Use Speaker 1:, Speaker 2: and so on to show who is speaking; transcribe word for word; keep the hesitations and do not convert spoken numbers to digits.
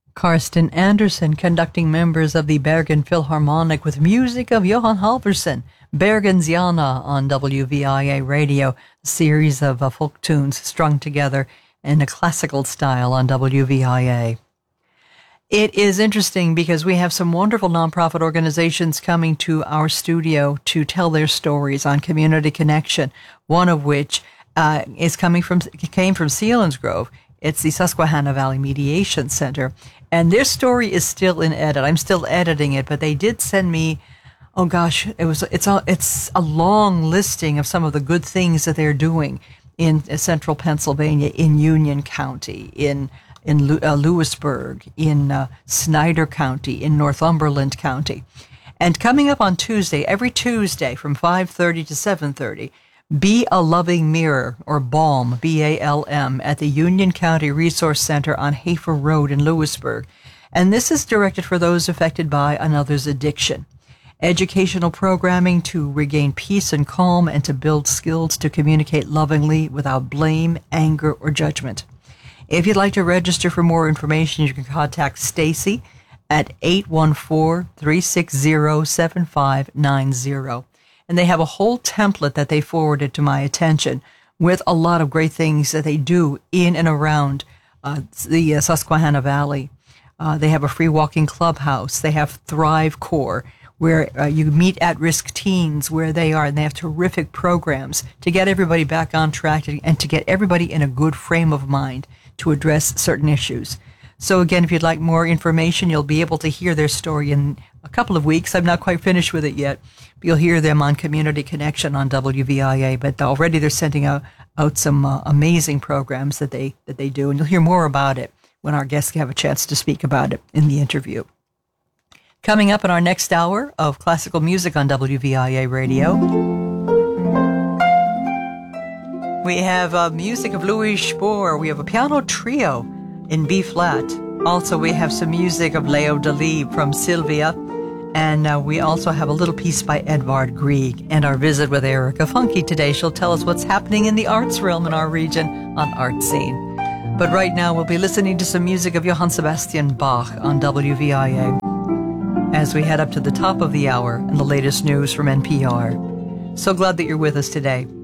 Speaker 1: Karsten Andersen conducting members of the Bergen Philharmonic with music of Johan Halvorsen, Bergensiana on W V I A Radio, a series of uh, folk tunes strung together in a classical style on W V I A. It is interesting because we have some wonderful nonprofit organizations coming to our studio to tell their stories on community connection, one of which uh, is coming from came from Selinsgrove. It's the Susquehanna Valley Mediation Center. And their story is still in edit. I'm still editing it, but they did send me, oh gosh, it was it's a, it's a long listing of some of the good things that they're doing in central Pennsylvania, in Union County, in in uh, Lewisburg, in uh, Snyder County, in Northumberland County. And coming up on Tuesday, every Tuesday from five thirty to seven thirty, Be a Loving Mirror, or BALM, B A L M, at the Union County Resource Center on Hafer Road in Lewisburg. And this is directed for those affected by another's addiction. Educational programming to regain peace and calm and to build skills to communicate lovingly without blame, anger, or judgment. If you'd like to register for more information, you can contact Stacy at eight one four, three six zero, seven five nine zero. And they have a whole template that they forwarded to my attention with a lot of great things that they do in and around uh, the uh, Susquehanna Valley. Uh, they have a free walking clubhouse. They have Thrive Core, where uh, you meet at-risk teens where they are, and they have terrific programs to get everybody back on track and to get everybody in a good frame of mind to address certain issues. So again, if you'd like more information, you'll be able to hear their story in a couple of weeks. I'm not quite finished with it yet. You'll hear them on Community Connection on W V I A, but already they're sending out, out some uh, amazing programs that they that they do, and you'll hear more about it when our guests have a chance to speak about it in the interview. Coming up in our next hour of classical music on W V I A Radio, we have uh, music of Louis Spohr. We have a piano trio in B-flat. Also, we have some music of Leo Delibes from Sylvia. And uh, we also have a little piece by Edvard Grieg. And our visit with Erica Funke today. She'll tell us what's happening in the arts realm in our region on Art Scene. But right now, we'll be listening to some music of Johann Sebastian Bach on W V I A as we head up to the top of the hour and the latest news from N P R. So glad that you're with us today.